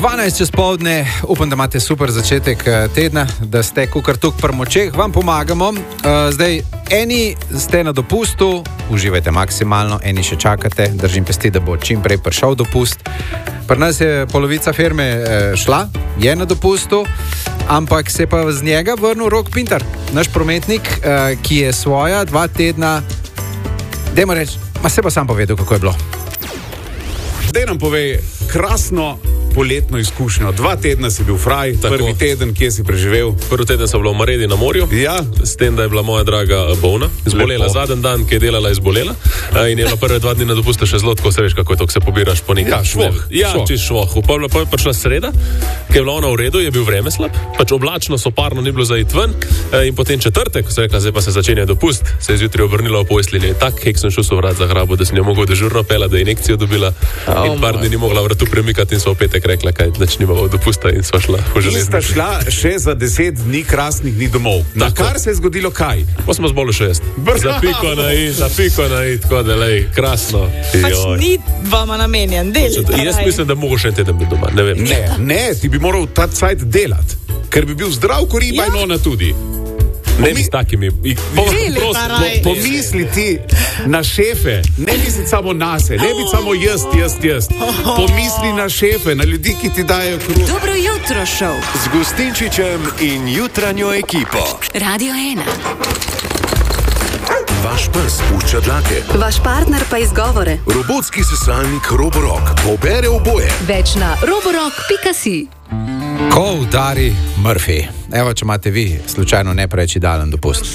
12 čez poldne, upam, da imate super začetek tedna, da ste kukar tuk pri močeh, vam pomagamo. Zdaj, eni ste na dopustu, uživajte maksimalno, eni še čakate, držim pesti, da bo čim prej prišel dopust. Pri nas je polovica firme šla, je na dopustu, ampak se pa z njega vrnil Rok Pintar, naš prometnik, ki je svoja 2 tedna, dajmo reči, ma se pa sam povedal, kako je bilo. Daj nam povej krasno poletno izkušnjo. 2 tedna si bil fraj, prvi teden, kje si preživel? Prvi teden sem bila v Maredi na morju, ja. S tem, da je bila moja draga bolna, izbolela. Zadnji dan, ki je delala, izbolela in je bila prve 2 dni na dopustu še zelo, tako se veš, kako je to, ko se pobiraš po nekaj. Čist švoh. Pa je prišla sreda, ki je bila ona v redu, je bil vreme slab, pač oblačno, soparno, ni bilo za iti ven in potem četrtek, ko se je rekla, zdaj pa se začenja dopust, se je zjutraj obrnila v postelji. Tak hek sem šel so vrat za hrabo, da sem jo mogel dežurno pela, da je injekcijo dobila in par dni ni mogla vratu premikati in so v petek rekla, kaj več nimamo dopusta in sva šla v železnici. In sta šla še za 10 dni krasnih dni domov. Na kar se je zgodilo kaj? Pa smo zbolili še jaz. Za piko na i, tako da lej, krasno. Pač ni vama namenjen, delite. Jaz mislim, da mogo še en teden biti doma, ne vem. Ne, ti bi moral ta cajt delati, ker bi bil zdrav ko riba in ona tudi. Ne bi s takimi. Pomisli ti na šefe, ne misli samo nase, ne bi samo jaz. Pomisli na šefe, na ljudi, ki ti dajo kruh. Dobro jutro, šov. Z Gustinčičem in jutranjo ekipo. Radio 1. Vaš pes pušča dlake. Vaš partner pa izgovore. Robotski sesalnik Roborock pobere oboje. Več na roborock.si. Ko udari Murphy. Evo, če imate vi slučajno ne preveč idealen dopust.